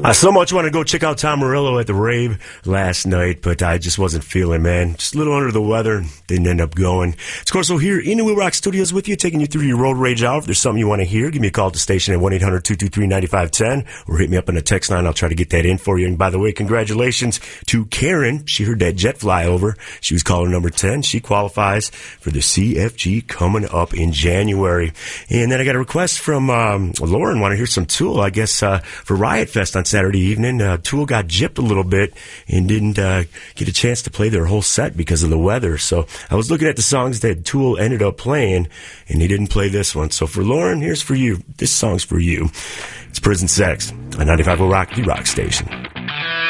I so much want to go check out Tom Morello at the rave last night, but I just wasn't feeling, man. Just a little under the weather. Didn't end up going. It's Corso here in the Wheel Rock Studios with you, taking you through your road rage hour. If there's something you want to hear, give me a call at the station at 1-800-223-9510 or hit me up on the text line. I'll try to get that in for you. And by the way, congratulations to Karen. She heard that jet flyover. She was caller number 10. She qualifies for the CFG coming up in January. And then I got a request from Lauren. Want to hear some Tool, I guess, for Riot Fest on Saturday evening. Tool got gypped a little bit and didn't get a chance to play their whole set because of the weather. So I was looking at the songs that Tool ended up playing, and they didn't play this one. So for Lauren, here's for you. This song's for you. It's Prison Sex on 95 Rock, the rock station.